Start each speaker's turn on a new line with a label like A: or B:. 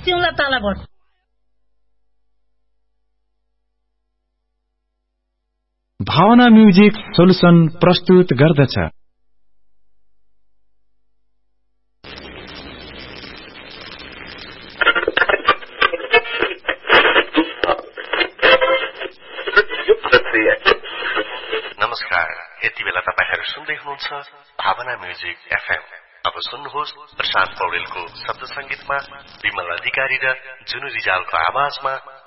A: सिउँला तल भोट।
B: भावना music solution प्रस्तुत गर्दछ।
C: नमस्कार, यति बेला तपाईहरु सुन्दै हुनुहुन्छ भावना म्युजिक एफएम। अब सुन्नुहोस् प्रशान्त पौडेलको शब्द संगीतमा विमल अधिकारी र जुनु रिजालको आवाजमा